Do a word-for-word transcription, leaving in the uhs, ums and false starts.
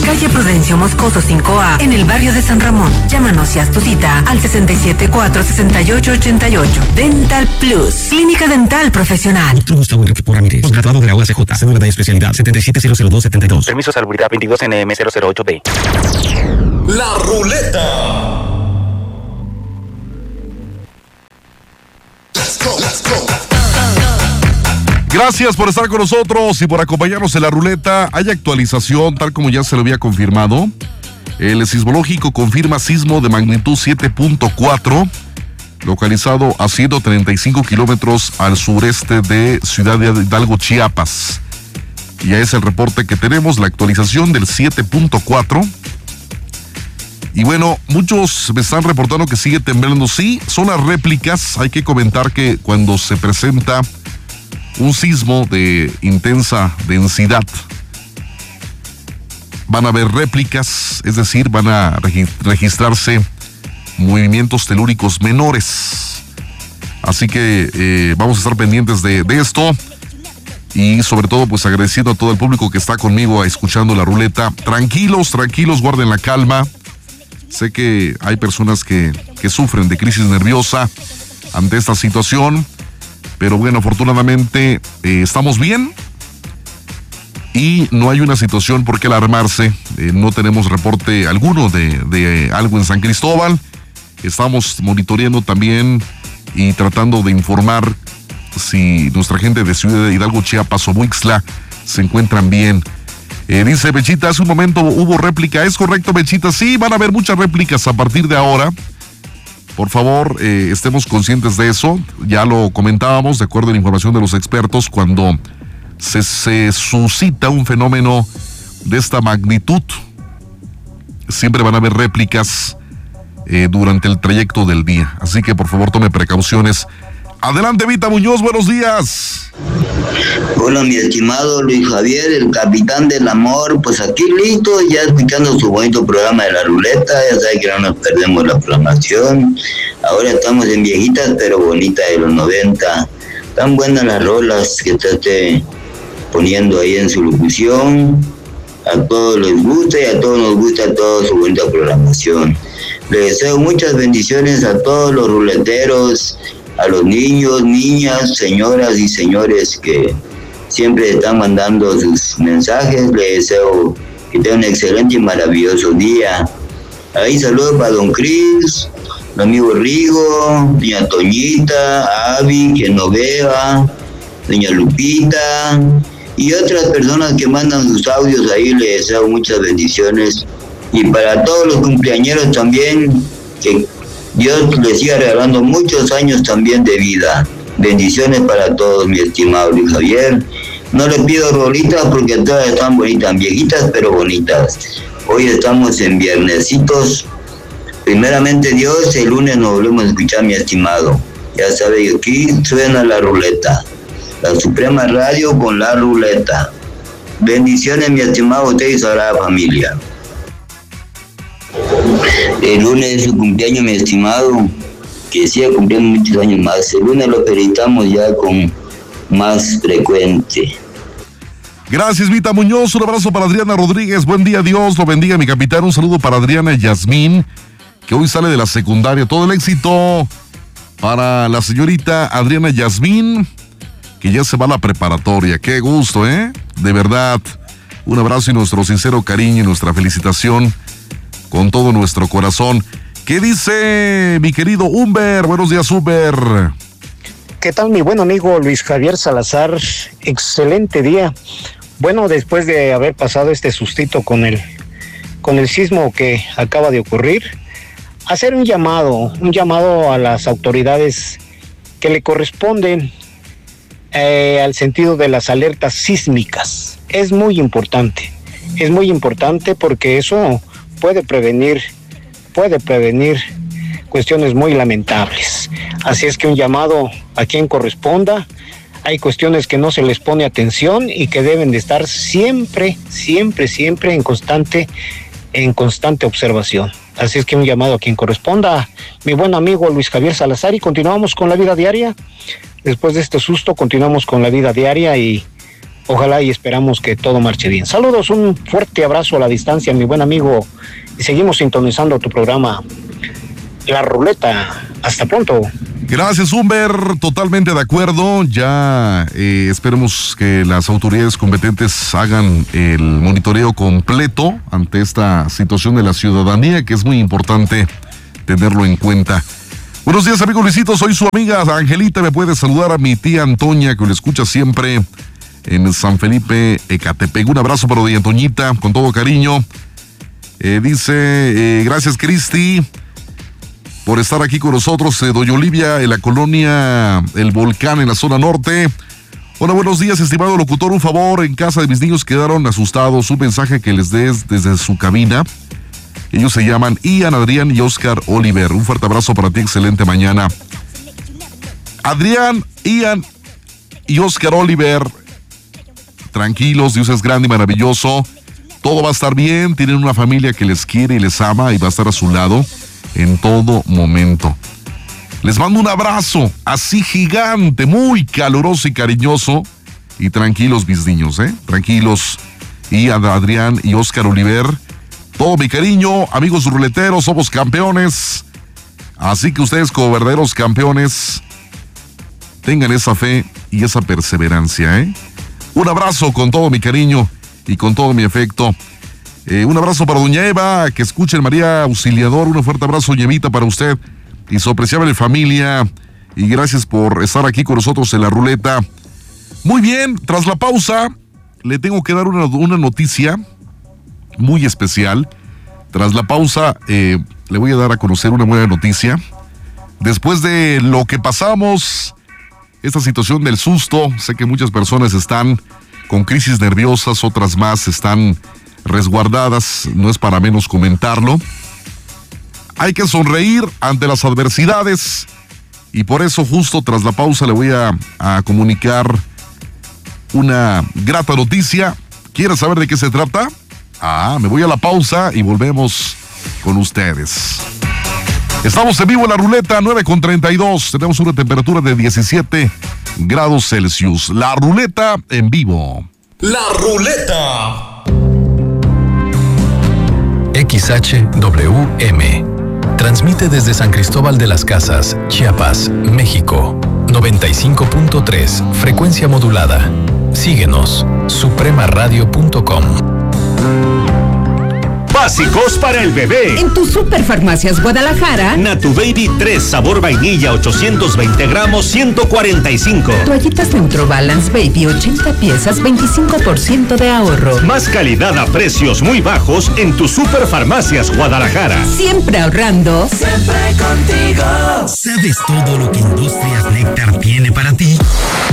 calle Prudencio Moscoso cinco A, en el barrio de San Ramón. Llámanos y haz tu cita al sesenta y siete cuatro, sesenta y ocho ochenta y ocho. Dental Plus, clínica dental profesional. Doctor Gustavo Enrique Porra Ramírez, graduado de la U A C J, cédula de especialidad setenta y siete cero cero dos setenta y dos. Permiso de salubridad veintidós N M cero cero ocho B. La ruleta. Let's go, let's go. Gracias por estar con nosotros y por acompañarnos en la ruleta. Hay actualización, tal como ya se lo había confirmado. El sismológico confirma sismo de magnitud siete punto cuatro, localizado a ciento treinta y cinco kilómetros al sureste de Ciudad de Hidalgo, Chiapas. Ya es el reporte que tenemos, la actualización del siete punto cuatro. Y bueno, muchos me están reportando que sigue temblando. Sí, son las réplicas. Hay que comentar que cuando se presenta un sismo de intensa densidad, van a haber réplicas, es decir, van a registrarse movimientos telúricos menores. Así que eh, vamos a estar pendientes de, de esto. Y sobre todo, pues agradeciendo a todo el público que está conmigo escuchando la ruleta. Tranquilos, tranquilos, guarden la calma. Sé que hay personas que, que sufren de crisis nerviosa ante esta situación. Pero bueno, afortunadamente eh, estamos bien y no hay una situación por qué alarmarse. Eh, no tenemos reporte alguno de, de algo en San Cristóbal. Estamos monitoreando también y tratando de informar si nuestra gente de Ciudad de Hidalgo, Chiapas o Huixtla se encuentran bien. Eh, dice Bechita, hace un momento hubo réplica. ¿Es correcto, Bechita? Sí, van a haber muchas réplicas a partir de ahora. Por favor, eh, estemos conscientes de eso. Ya lo comentábamos, de acuerdo a la información de los expertos, cuando se, se suscita un fenómeno de esta magnitud, siempre van a haber réplicas eh, durante el trayecto del día. Así que por favor tome precauciones. Adelante, Vita Muñoz, buenos días. Hola, mi estimado Luis Javier, el capitán del amor. Pues aquí listo, ya escuchando su bonito programa de la ruleta. Ya sabe que no nos perdemos la programación. Ahora estamos en viejitas pero bonitas de los noventa. Tan buenas las rolas que está usted poniendo ahí en su locución. A todos les gusta y a todos nos gusta toda su bonita programación. Le deseo muchas bendiciones a todos los ruleteros, a los niños, niñas, señoras y señores que siempre están mandando sus mensajes. Les deseo que tengan un excelente y maravilloso día. Ahí saludos para don Cris, mi amigo Rigo, doña Toñita, Avi, Genoveva, doña Lupita y otras personas que mandan sus audios. Ahí les deseo muchas bendiciones. Y para todos los cumpleañeros también, que Dios les siga regalando muchos años también de vida. Bendiciones para todos, mi estimado Luis Javier. No les pido rolitas porque todas están bonitas, viejitas pero bonitas. Hoy estamos en viernesitos. Primeramente Dios, el lunes nos volvemos a escuchar, mi estimado. Ya sabe que aquí suena la ruleta. La Suprema Radio con la ruleta. Bendiciones, mi estimado, usted y su sagrada familia. El lunes es su cumpleaños, mi estimado, que siga cumpliendo muchos años más. El lunes lo felicitamos ya con más frecuente. Gracias, Vita Muñoz. Un abrazo para Adriana Rodríguez. Buen día, Dios lo bendiga, mi capitán. Un saludo para Adriana Yasmín, que hoy sale de la secundaria. Todo el éxito para la señorita Adriana Yasmín, que ya se va a la preparatoria. Qué gusto, ¿eh? De verdad. Un abrazo y nuestro sincero cariño y nuestra felicitación con todo nuestro corazón. ¿Qué dice mi querido Humber? Buenos días, Humber. ¿Qué tal, mi buen amigo Luis Javier Salazar? Excelente día. Bueno, después de haber pasado este sustito con el, con el sismo que acaba de ocurrir, hacer un llamado, un llamado a las autoridades que le corresponden eh, al sentido de las alertas sísmicas. Es muy importante, es muy importante porque eso puede prevenir, puede prevenir cuestiones muy lamentables. Así es que un llamado a quien corresponda. Hay cuestiones que no se les pone atención y que deben de estar siempre, siempre, siempre en constante, en constante observación. Así es que un llamado a quien corresponda, mi buen amigo Luis Javier Salazar, y continuamos con la vida diaria. Después de este susto, continuamos con la vida diaria y Ojalá y esperamos que todo marche bien. Saludos, un fuerte abrazo a la distancia, mi buen amigo, y seguimos sintonizando tu programa, La Ruleta. Hasta pronto. Gracias, Humber, totalmente de acuerdo. Ya eh, esperemos que las autoridades competentes hagan el monitoreo completo ante esta situación de la ciudadanía, que es muy importante tenerlo en cuenta. Buenos días, amigo Luisito, soy su amiga Angelita. Me puede saludar a mi tía Antonia, que lo escucha siempre en San Felipe, Ecatepec. Un abrazo para doña Antoñita, con todo cariño. Eh, dice, eh, gracias, Cristi, por estar aquí con nosotros. Eh, doña Olivia, en la colonia El Volcán, en la zona norte. Hola, buenos días, estimado locutor. Un favor, en casa de mis niños quedaron asustados. Un mensaje que les des desde su cabina. Ellos se llaman Ian, Adrián y Oscar Oliver. Un fuerte abrazo para ti, excelente mañana. Adrián, Ian y Oscar Oliver, tranquilos, Dios es grande y maravilloso. Todo va a estar bien, tienen una familia que les quiere y les ama y va a estar a su lado en todo momento. Les mando un abrazo así gigante, muy caluroso y cariñoso. Y tranquilos, mis niños, ¿eh? Tranquilos. Y a Adrián y Oscar Oliver, todo mi cariño, amigos ruleteros, somos campeones. Así que ustedes, como verdaderos campeones, tengan esa fe y esa perseverancia, ¿eh? Un abrazo con todo mi cariño y con todo mi afecto. Eh, un abrazo para doña Eva, que escuchen María Auxiliador. Un fuerte abrazo, doña Evita, para usted y su apreciable familia. Y gracias por estar aquí con nosotros en la ruleta. Muy bien, tras la pausa, le tengo que dar una, una noticia muy especial. Tras la pausa, eh, le voy a dar a conocer una buena noticia. Después de lo que pasamos, esta situación del susto, sé que muchas personas están con crisis nerviosas, otras más están resguardadas, no es para menos comentarlo. Hay que sonreír ante las adversidades y por eso justo tras la pausa le voy a, a comunicar una grata noticia. ¿Quieres saber de qué se trata? Ah, me voy a la pausa y volvemos con ustedes. Estamos en vivo en la ruleta, nueve con treinta y dos. Tenemos una temperatura de diecisiete grados Celsius. La ruleta en vivo. La ruleta. X H W M. Transmite desde San Cristóbal de las Casas, Chiapas, México. noventa y cinco punto tres, frecuencia modulada. Síguenos, suprema radio punto com. Básicos para el bebé. En tu Superfarmacias Guadalajara. Natu Baby tres, sabor vainilla, ochocientos veinte gramos, ciento cuarenta y cinco. Toallitas Neutrobalance Baby, ochenta piezas, veinticinco por ciento de ahorro. Más calidad a precios muy bajos en tu Superfarmacias Guadalajara. Siempre ahorrando. Siempre contigo. ¿Sabes todo lo que Industrias Néctar tiene para ti?